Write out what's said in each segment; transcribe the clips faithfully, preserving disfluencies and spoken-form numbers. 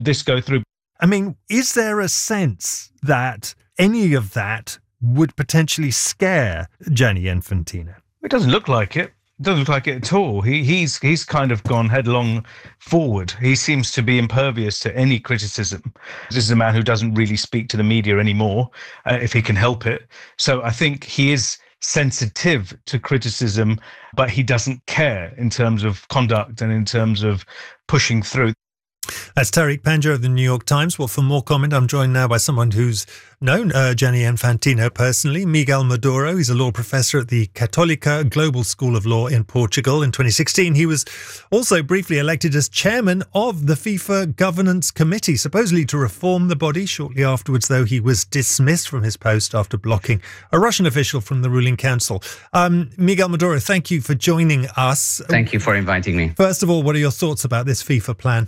this go through. I mean, is there a sense that any of that would potentially scare Gianni Infantino? It doesn't look like it. It doesn't look like it at all. He, he's he's kind of gone headlong forward. He seems to be impervious to any criticism. This is a man who doesn't really speak to the media anymore, uh, if he can help it. So I think he is sensitive to criticism, but he doesn't care in terms of conduct and in terms of pushing through. That's Tariq Panja of the New York Times. Well, for more comment, I'm joined now by someone who's known uh, Gianni Infantino personally, Miguel Maduro. He's a law professor at the Católica Global School of Law in Portugal. In twenty sixteen, he was also briefly elected as chairman of the FIFA Governance Committee, supposedly to reform the body. Shortly afterwards, though, he was dismissed from his post after blocking a Russian official from the ruling council. Um, Miguel Maduro, thank you for joining us. Thank you for inviting me. First of all, what are your thoughts about this FIFA plan?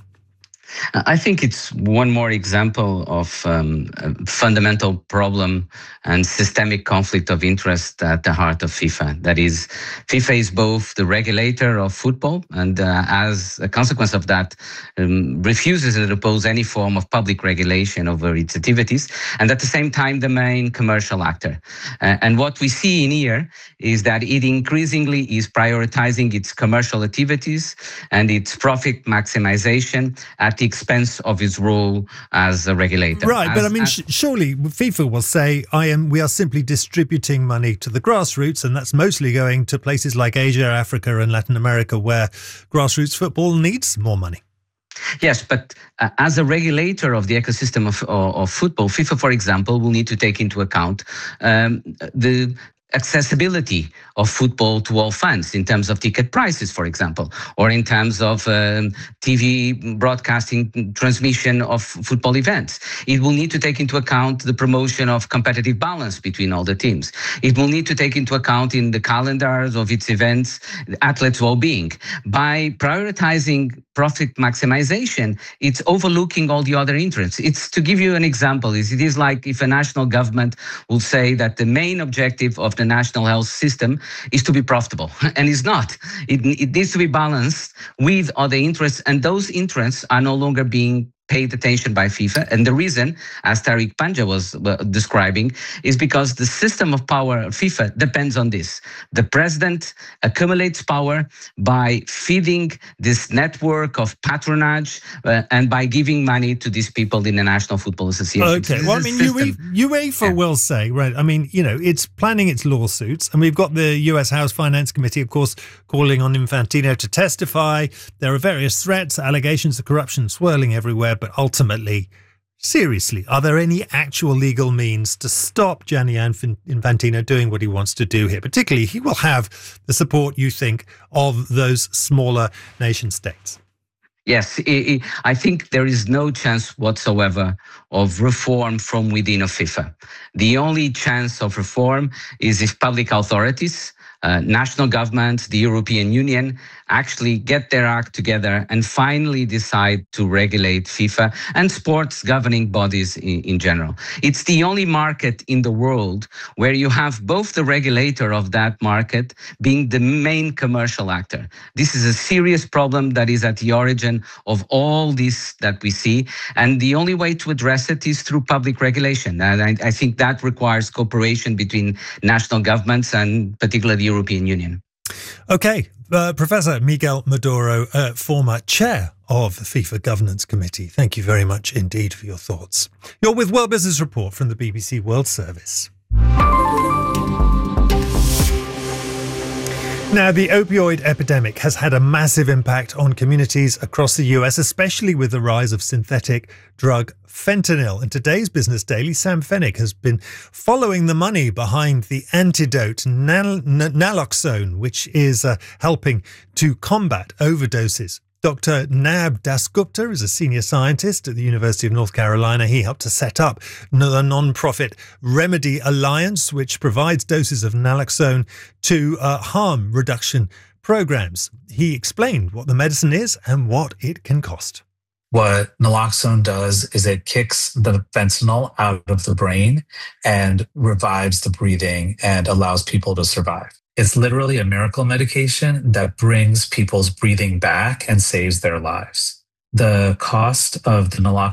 I think it's one more example of um, a fundamental problem and systemic conflict of interest at the heart of FIFA. That is, FIFA is both the regulator of football and, uh, as a consequence of that, um, refuses to oppose any form of public regulation over its activities, and at the same time, the main commercial actor. Uh, and what we see in here is that it increasingly is prioritizing its commercial activities and its profit maximization at the expense of its role as a regulator. Right, as, but I mean, as, sh- surely FIFA will say, "I am. We are simply distributing money to the grassroots, and that's mostly going to places like Asia, Africa, and Latin America, where grassroots football needs more money." Yes, but uh, as a regulator of the ecosystem of, of, of football, FIFA, for example, will need to take into account um, the accessibility of football to all fans in terms of ticket prices, for example, or in terms of um, T V broadcasting transmission of football events. It will need to take into account the promotion of competitive balance between all the teams. It will need to take into account in the calendars of its events, athletes' well-being. By prioritizing profit maximization, it's overlooking all the other interests. It's, to give you an example, is it is like if a national government will say that the main objective of the national health system is to be profitable, and it's not. It, it needs to be balanced with other interests, and those interests are no longer being paid attention by FIFA. And the reason, as Tariq Panja was uh, describing, is because the system of power of FIFA depends on this. The president accumulates power by feeding this network of patronage uh, and by giving money to these people in the National Football Association. Okay, well, I mean, UEFA, UEFA yeah. will say, right, I mean, you know, it's planning its lawsuits, and we've got the U S House Finance Committee, of course, calling on Infantino to testify. There are various threats, allegations of corruption swirling everywhere. But ultimately, seriously, are there any actual legal means to stop Gianni Infantino doing what he wants to do here? Particularly, he will have the support, you think, of those smaller nation states. Yes, I think there is no chance whatsoever of reform from within of FIFA. The only chance of reform is if public authorities, uh, national governments, the European Union, actually get their act together and finally decide to regulate FIFA and sports governing bodies in, in general. It's the only market in the world where you have both the regulator of that market being the main commercial actor. This is a serious problem that is at the origin of all this that we see, and the only way to address it is through public regulation. And I, I think that requires cooperation between national governments and particularly the European Union. Okay. Uh, Professor Miguel Maduro, uh, former chair of the FIFA Governance Committee, thank you very much indeed for your thoughts. You're with World Business Report from the B B C World Service. Now, the opioid epidemic has had a massive impact on communities across the U S, especially with the rise of synthetic drug fentanyl. In today's Business Daily, Sam Fennick has been following the money behind the antidote nal- naloxone, which is uh, helping to combat overdoses. Doctor Nab Dasgupta is a senior scientist at the University of North Carolina. He helped to set up the non-profit Remedy Alliance, which provides doses of naloxone to uh, harm reduction programs. He explained what the medicine is and what it can cost. What naloxone does is it kicks the fentanyl out of the brain and revives the breathing and allows people to survive. It's literally a miracle medication that brings people's breathing back and saves their lives. the cost of the naloxone